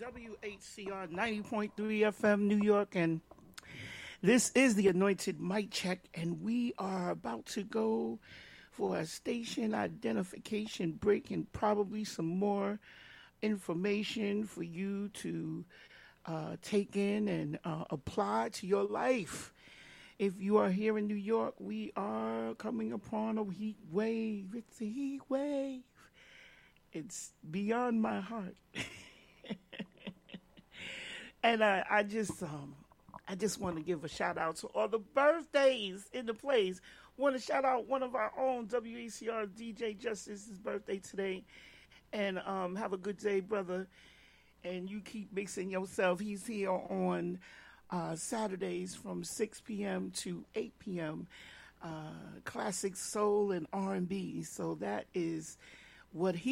WHCR 90.3 FM, New York, and this is the Anointed Mic Check, and we are about to go for a station identification break and probably some more information for you to take in and apply to your life. If you are here in New York, we are coming upon a heat wave. It's a heat wave. It's beyond my heart. And I just want to give a shout out to all the birthdays in the place. Want to shout out one of our own WACR DJ Justice's birthday today, and have a good day, brother. And you keep mixing yourself. He's here on Saturdays from 6 p.m. to 8 p.m. Classic soul and R&B. So that is what he